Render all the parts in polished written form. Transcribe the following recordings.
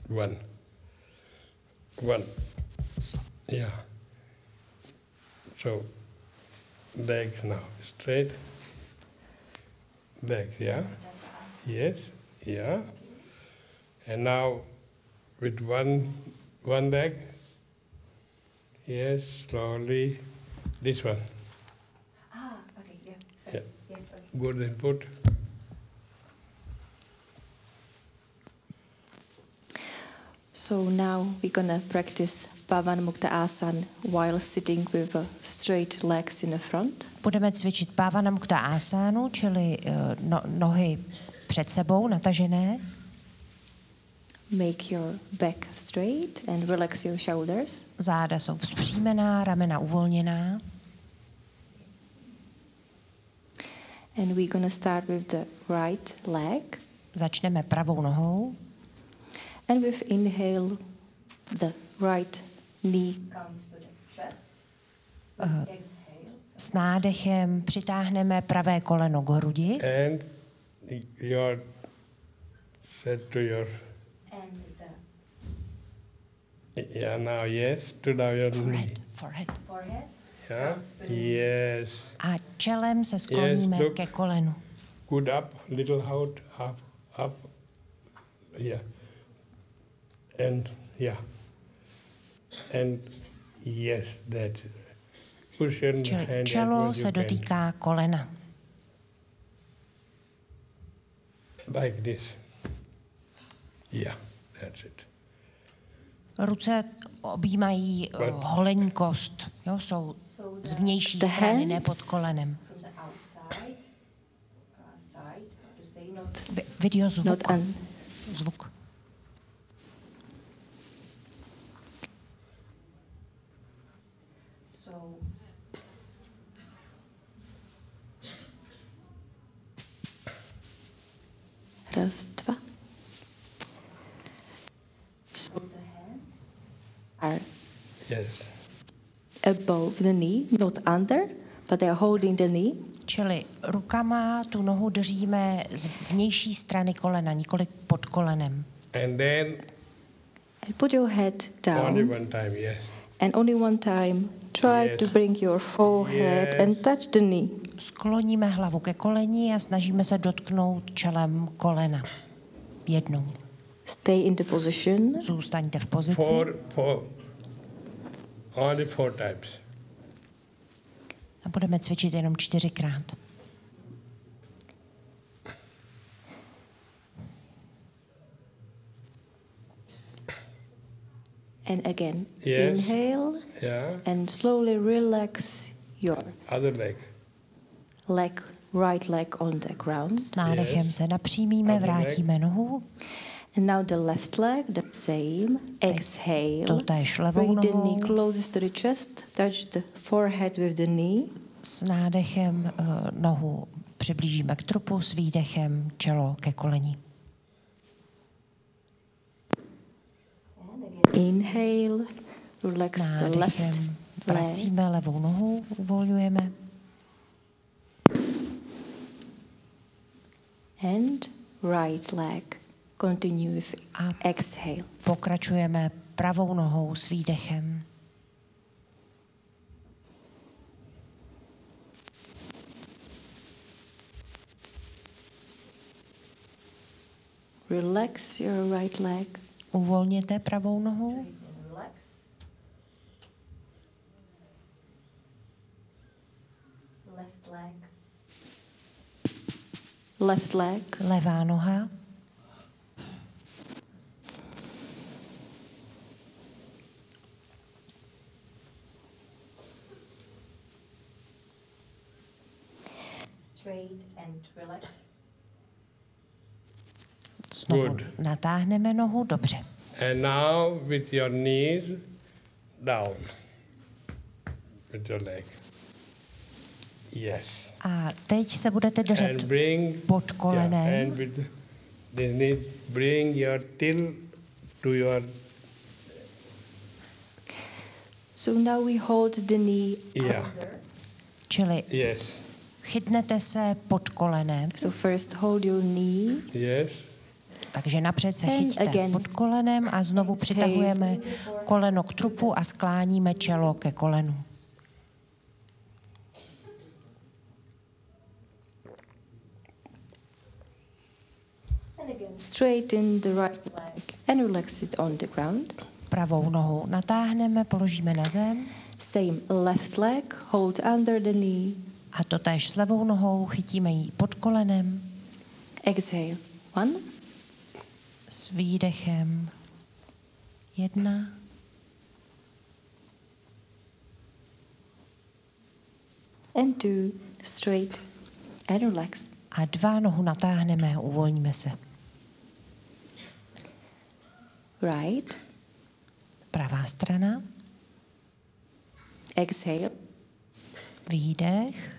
One. Yeah. So, legs now. Straight. Legs, yeah? Yes, yeah. And now with one leg. Yes, slowly. This one. Okay, yeah. Yeah. Okay. Good, then put. So now we're gonna practice Pavan Mukta Asana while sitting with straight legs in the front. Budeme cvičit Pavana Mukta Asánu, čili nohy před sebou natažené. Make your back straight and relax your shoulders. Záda jsou vzpřímená, ramena uvolněná. And we're gonna start with the right leg. Začneme pravou nohou. And with inhale, the right knee comes to the chest. Exhale. S nádechem přitáhneme pravé koleno k hrudi. And your set to your. And Yeah, now yes, to down your knee. Forehead. forehead. Yeah, yes. A čelem se skloníme Yes, look. ke kolenu. Good up, little out, up. Yeah. And yeah. And yes, that. Push your Čili hand čelo outward se you can. dotýká kolena. Like this. Yeah, that's it. Ruce objímají holení kost. Jo, jsou z vnější the strany, ne hands pod kolenem. from the outside side to say not Video zvuk. not un. Zvuk. So raz, dva. So the hands are Yes. above the knee, not under, but they are holding the knee. Čili rukama tu nohu držíme z vnější strany kolena, nikoli pod kolenem. And then And put your head only down. one time, yes. And only one time, try Yes. to bring your forehead Yes. and touch the knee. Skloníme hlavu ke koleni a snažíme se dotknout čelem kolena. Jednou. Stay in the position. Zůstaňte v pozici. Only four times. A budeme cvičit jenom 4krát. And again, Yes. inhale Yeah. and slowly relax your Other leg. right leg on the ground. S nádechem se napřímíme, Other leg. vrátíme nohu. And now the left leg, the same. Exhale. Totéž levou Bring the knee nohou. closest to the chest. Touch the forehead with the knee. S nádechem nohu přiblížíme k trupu, s výdechem čelo ke koleni. Inhale. S Relax the left nádechem leg. vracíme levou nohu, uvolňujeme. And right leg. Continue with A exhale. pokračujeme pravou nohou s výdechem. Relax your right leg. Uvolněte pravou nohu. Relax. Left leg. Left leg. Levá noha. Straight and relax. Znovu Good. natáhneme nohu, dobře. And now with your knees down. With your leg. Yes. A teď se budete držet And bring pod kolenem. Yeah, and with the knee, bring your till to your So now we hold the knee yeah. under. Čili Yes. chytnete se pod kolenem. So first hold your knee Yes. Takže napřed se And chyťte again. pod kolenem a znovu přitahujeme koleno k trupu a skláníme čelo ke kolenu. Straighten the right leg and relax it on the ground. Pravou nohu natáhneme, položíme na zem Same left leg, hold under the knee. a totéž s levou nohou chytíme ji pod kolenem Exhale. 1, s výdechem 1 and 2. Straight and relax. a 2 nohu natáhneme a uvolníme se. Right. Pravá strana, Exhale. výdech.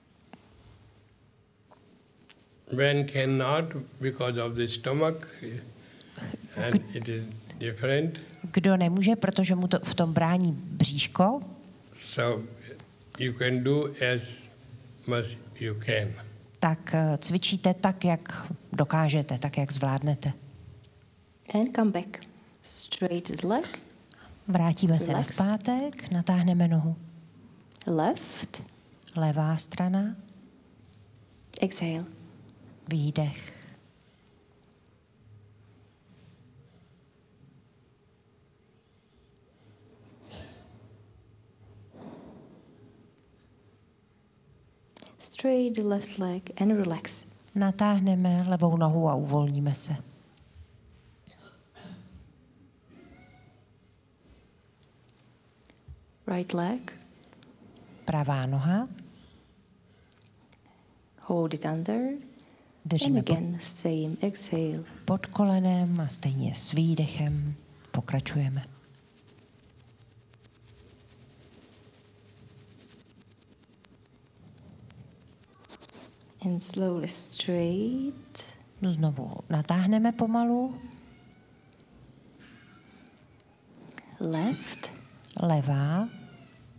When cannot, because of the stomach, and it is different. Kdo nemůže, protože mu to v tom brání bříško, So you can do as much you can. tak cvičíte tak, jak dokážete, tak, jak zvládnete. And come back. Straight the leg. Vrátíme se na Relax. zpátek, natáhneme nohu. Left. Levá strana, Exhale. výdech. Straight the left leg and relax. Natáhneme levou nohu a uvolníme se. Right leg. Pravá noha, Hold it under. And držíme again, same. Exhale. pod kolenem a stejně s výdechem pokračujeme. And slowly straight. Znovu natáhneme pomalu, Left. levá,